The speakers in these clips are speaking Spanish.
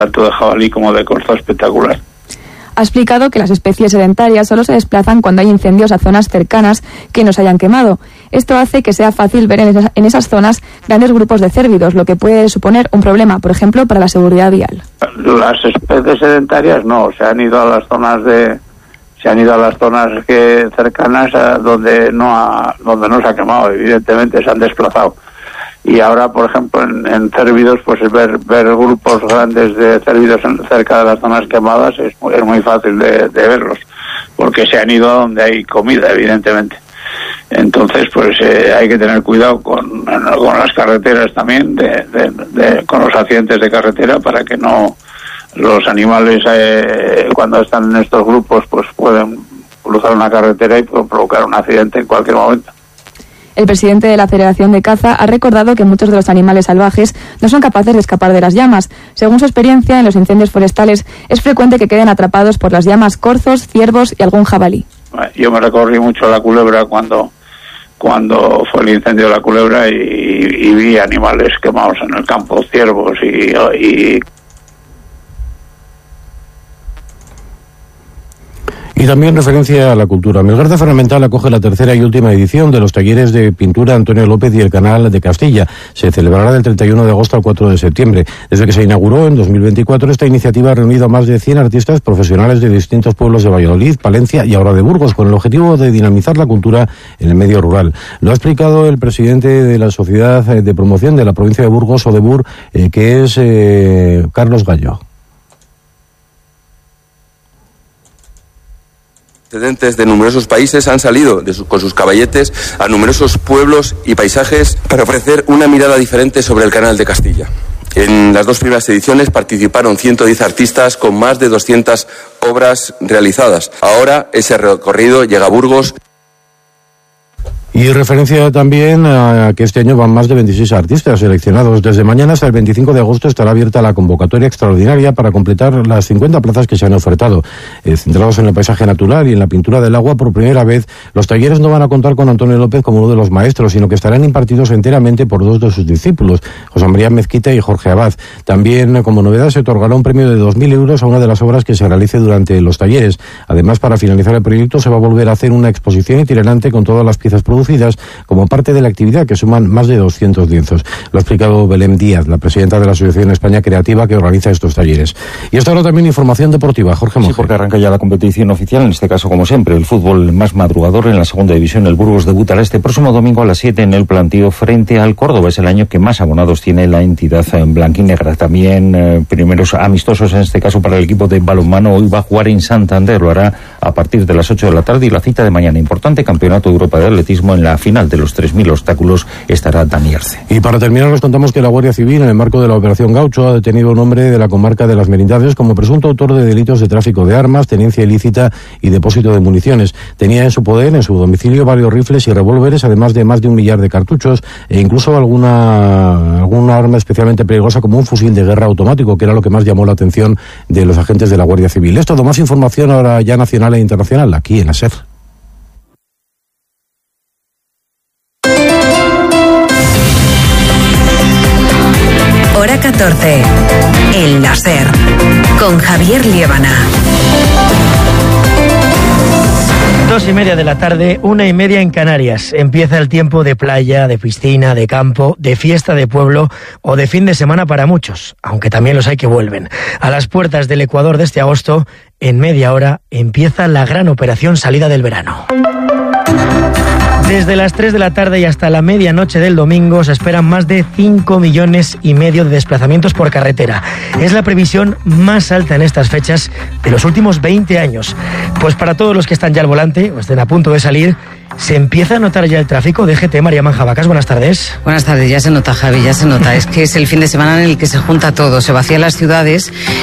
tanto de jabalí como de corzo espectacular. Ha explicado que las especies sedentarias solo se desplazan cuando hay incendios a zonas cercanas que no se hayan quemado. Esto hace que sea fácil ver en esas zonas grandes grupos de cérvidos, lo que puede suponer un problema, por ejemplo, para la seguridad vial. Las especies sedentarias no, se han ido a las zonas cercanas a donde no se ha quemado, evidentemente se han desplazado. Y ahora, por ejemplo, en cérvidos, pues ver grupos grandes de cérvidos cerca de las zonas quemadas es muy fácil de verlos, porque se han ido a donde hay comida, evidentemente. Entonces, pues hay que tener cuidado con las carreteras también, con los accidentes de carretera, para que no los animales, cuando están en estos grupos, pues pueden cruzar una carretera y pueden provocar un accidente en cualquier momento. El presidente de la Federación de Caza ha recordado que muchos de los animales salvajes no son capaces de escapar de las llamas. Según su experiencia, en los incendios forestales es frecuente que queden atrapados por las llamas corzos, ciervos y algún jabalí. Yo me recorrí mucho la Culebra cuando fue el incendio de la Culebra y vi animales quemados en el campo, ciervos Y también referencia a la cultura. Melgar de Ferramental acoge la tercera y última edición de los talleres de pintura Antonio López y el Canal de Castilla. Se celebrará del 31 de agosto al 4 de septiembre. Desde que se inauguró en 2024, esta iniciativa ha reunido a más de 100 artistas profesionales de distintos pueblos de Valladolid, Palencia y ahora de Burgos, con el objetivo de dinamizar la cultura en el medio rural. Lo ha explicado el presidente de la Sociedad de Promoción de la provincia de Burgos, Odebur, que es Carlos Gallo. Procedentes de numerosos países han salido con sus caballetes a numerosos pueblos y paisajes para ofrecer una mirada diferente sobre el Canal de Castilla. En las dos primeras ediciones participaron 110 artistas con más de 200 obras realizadas. Ahora ese recorrido llega a Burgos. Y referencia también a que este año van más de 26 artistas seleccionados. Desde mañana hasta el 25 de agosto estará abierta la convocatoria extraordinaria para completar las 50 plazas que se han ofertado. Centrados en el paisaje natural y en la pintura del agua, por primera vez, los talleres no van a contar con Antonio López como uno de los maestros, sino que estarán impartidos enteramente por dos de sus discípulos, José María Mezquita y Jorge Abad. También, como novedad, se otorgará un premio de 2.000 euros a una de las obras que se realice durante los talleres. Además, para finalizar el proyecto, se va a volver a hacer una exposición itinerante con todas las piezas producidas como parte de la actividad, que suman más de 200 lienzos. Lo ha explicado Belén Díaz, la presidenta de la Asociación España Creativa, que organiza estos talleres. Y hasta ahora también información deportiva. Jorge Monge. Sí, porque arranca ya la competición oficial, en este caso, como siempre, el fútbol más madrugador en la segunda división. El Burgos debutará este próximo domingo a las 7 en el plantío frente al Córdoba. Es el año que más abonados tiene la entidad blanquinegra. También primeros amistosos, en este caso, para el equipo de balonmano. Hoy va a jugar en Santander, lo hará a partir de las 8 de la tarde, y la cita de mañana, importante Campeonato de Europa de Atletismo. En la final de los 3.000 obstáculos estará Dani Arce. Y para terminar, nos contamos que la Guardia Civil, en el marco de la Operación Gaucho, ha detenido a un hombre de la comarca de Las Merindades como presunto autor de delitos de tráfico de armas, tenencia ilícita y depósito de municiones. Tenía en su poder, en su domicilio, varios rifles y revólveres, además de más de 1 millar de cartuchos e incluso alguna arma especialmente peligrosa como un fusil de guerra automático, que era lo que más llamó la atención de los agentes de la Guardia Civil. Es todo. Más información ahora ya nacional e internacional aquí en la SER. Hora 14, en la SER, con Javier Liébana. 2:30 de la tarde, 1:30 en Canarias. Empieza el tiempo de playa, de piscina, de campo, de fiesta de pueblo o de fin de semana para muchos, aunque también los hay que vuelven. A las puertas del Ecuador de este agosto, en media hora, empieza la gran operación salida del verano. Desde las 3 de la tarde y hasta la medianoche del domingo se esperan más de 5,5 millones de desplazamientos por carretera. Es la previsión más alta en estas fechas de los últimos 20 años. Pues para todos los que están ya al volante o estén a punto de salir, se empieza a notar ya el tráfico. DGT, María Manjabacas, buenas tardes. Buenas tardes, ya se nota, Javi, ya se nota. Es que es el fin de semana en el que se junta todo, se vacían las ciudades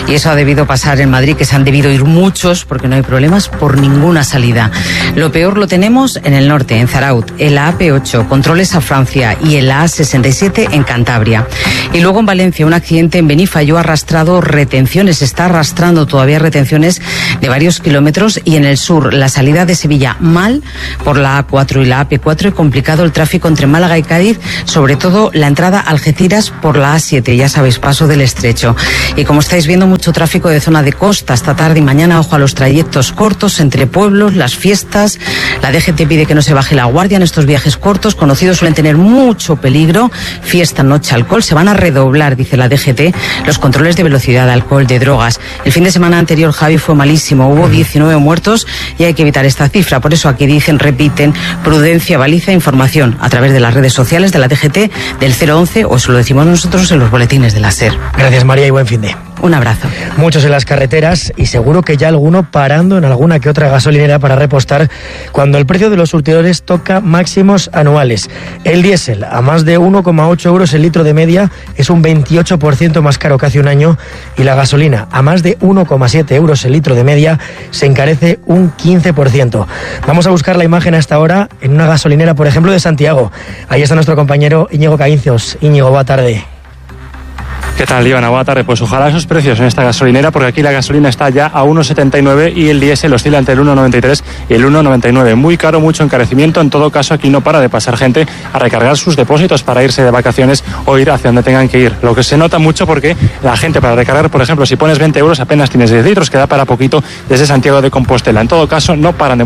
Y eso ha debido pasar en Madrid, que se han debido ir muchos, porque no hay problemas por ninguna salida. Lo peor lo tenemos en el norte, en Zaraut, en la AP8, controles a Francia, y en la A67 en Cantabria. Y luego en Valencia, un accidente en Benifayó ha arrastrado retenciones, está arrastrando todavía retenciones de varios kilómetros, y en el sur, la salida de Sevilla mal por la A4 y la AP4, y complicado el tráfico entre Málaga y Cádiz, sobre todo la entrada a Algeciras por la A7, ya sabéis, paso del Estrecho. Y como estáis viendo, mucho tráfico de zona de costa esta tarde y mañana. Ojo a los trayectos cortos entre pueblos, las fiestas. La DGT pide que no se baje la guardia en estos viajes cortos, conocidos suelen tener mucho peligro. Fiesta, noche, alcohol, se van a redoblar, dice la DGT, los controles de velocidad, alcohol, de drogas. El fin de semana anterior, Javi, fue malísimo, hubo 19 muertos y hay que evitar esta cifra. Por eso aquí dicen, repiten, prudencia, baliza, información a través de las redes sociales de la DGT, del 011, o eso lo decimos nosotros en los boletines de la SER. Gracias, María, y buen fin de. Un abrazo. Muchos en las carreteras y seguro que ya alguno parando en alguna que otra gasolinera para repostar cuando el precio de los surtidores toca máximos anuales. El diésel a más de 1,8 euros el litro de media es un 28% más caro que hace un año, y la gasolina a más de 1,7 euros el litro de media se encarece un 15%. Vamos a buscar la imagen a esta hora en una gasolinera, por ejemplo, de Santiago. Ahí está nuestro compañero Íñigo Caíncios. Íñigo, buena tarde. ¿Qué tal, Ivana? Buena tarde. Pues ojalá esos precios en esta gasolinera, porque aquí la gasolina está ya a 1,79 y el diésel oscila entre el 1,93 y el 1,99. Muy caro, mucho encarecimiento. En todo caso, aquí no para de pasar gente a recargar sus depósitos para irse de vacaciones o ir hacia donde tengan que ir. Lo que se nota mucho porque la gente para recargar, por ejemplo, si pones 20 euros apenas tienes 10 litros, que da para poquito desde Santiago de Compostela. En todo caso, no paran de